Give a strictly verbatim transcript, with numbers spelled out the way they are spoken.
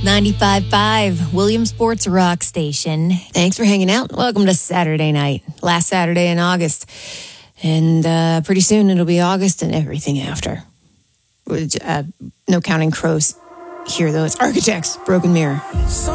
ninety-five point five, William Sports Rock Station. Thanks for hanging out. Welcome to Saturday night, last Saturday in August. And uh, pretty soon it'll be August and everything after. Uh, no counting crows here, though. It's Architects, Broken Mirror.